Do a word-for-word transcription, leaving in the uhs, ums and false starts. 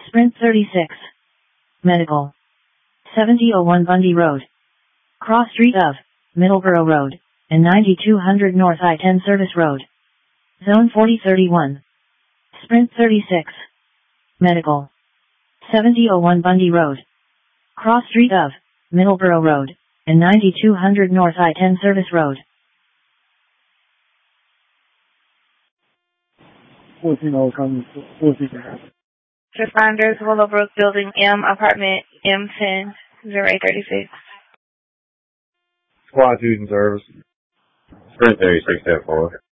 Sprint thirty-six. Medical. seventy oh one Bundy Road. Cross Street of Middleborough Road and ninety-two hundred North I ten Service Road. Zone forty thirty-one. Sprint thirty-six. Medical. seventy oh one Bundy Road. Cross Street of Middleborough Road and ninety-two hundred North I ten Service Road. fourteen oh come fourteen. Responders, Willowbrook Building M, apartment M ten, zero eight thirty-six. Squad two in service. Sprint thirty-six at four.